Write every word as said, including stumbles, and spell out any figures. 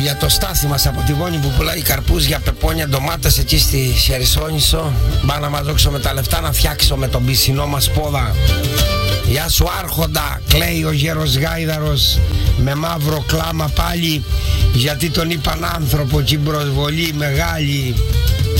για το Στάθη μας από τη Βόνη που πουλάει καρπούς για πεπόνια, ντομάτες εκεί στη Χερσόνησο. Πάω να μας δώσω με τα λεφτά να φτιάξω τον πισινό μας πόδα. Γεια σου Άρχοντα, κλαίει ο γέρος Γάιδαρος με μαύρο κλάμα πάλι, γιατί τον είπαν άνθρωπο και η προσβολή μεγάλη.